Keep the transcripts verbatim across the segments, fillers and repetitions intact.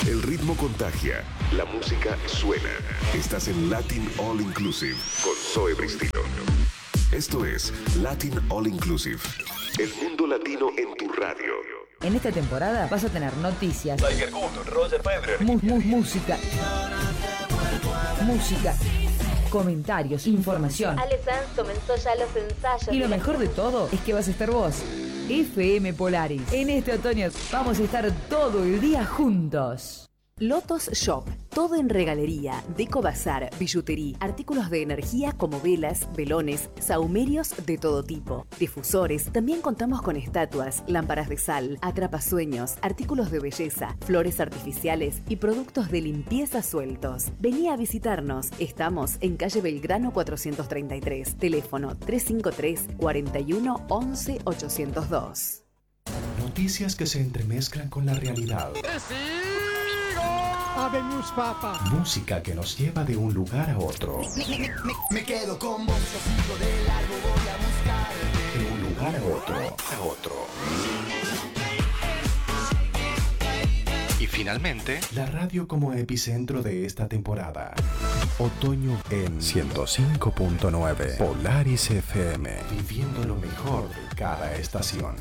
El ritmo contagia, la música suena. Estás en Latin All Inclusive con Zoe Bristilo. Esto es Latin All Inclusive. El mundo latino en tu radio. En esta temporada vas a tener noticias, Tiger Good, Roger Federer, mu mu música, música, comentarios, información. Ale Sanz comenzó ya los ensayos. Y lo mejor de todo es que vas a estar vos. F M Polaris. En este otoño vamos a estar todo el día juntos. Lotos Shop, todo en regalería, deco bazar, billutería, artículos de energía como velas, velones, sahumerios de todo tipo, difusores, también contamos con estatuas, lámparas de sal, atrapasueños, artículos de belleza, flores artificiales y productos de limpieza sueltos. Vení a visitarnos, estamos en calle Belgrano cuatrocientos treinta y tres, teléfono tres cinco tres, cuarenta y uno, once, ochocientos dos. Noticias que se entremezclan con la realidad. Habemos papa. Música que nos lleva de un lugar a otro. Me, me, me, me quedo con vos, yo sigo de largo, voy a buscar. De un lugar a otro, a otro. Y finalmente, la radio como epicentro de esta temporada. Otoño en ciento cinco punto nueve. Polaris F M. Viviendo lo mejor de cada estación.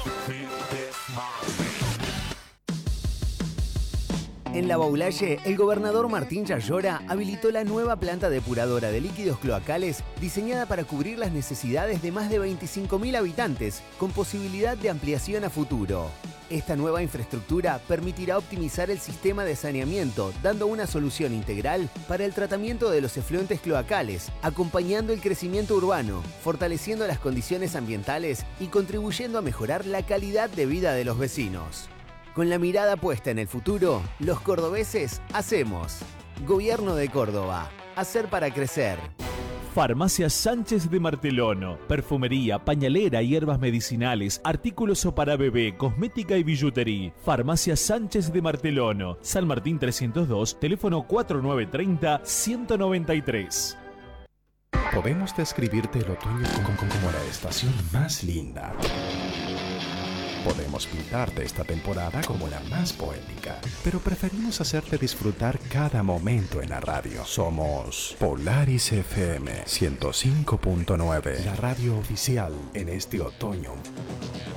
En La Baulalle, el gobernador Martín Yayora habilitó la nueva planta depuradora de líquidos cloacales diseñada para cubrir las necesidades de más de veinticinco mil habitantes, con posibilidad de ampliación a futuro. Esta nueva infraestructura permitirá optimizar el sistema de saneamiento, dando una solución integral para el tratamiento de los efluentes cloacales, acompañando el crecimiento urbano, fortaleciendo las condiciones ambientales y contribuyendo a mejorar la calidad de vida de los vecinos. Con la mirada puesta en el futuro, los cordobeses hacemos. Gobierno de Córdoba. Hacer para crecer. Farmacia Sánchez de Martelón. Perfumería, pañalera, hierbas medicinales, artículos para bebé, cosmética y billutería. Farmacia Sánchez de Martelón. San Martín trescientos dos, teléfono cuatro nueve tres cero, uno nueve tres. Podemos describirte el otoño como, como la estación más linda. Podemos pintarte esta temporada como la más poética, pero preferimos hacerte disfrutar cada momento en la radio. Somos Polaris F M ciento cinco punto nueve, la radio oficial en este otoño.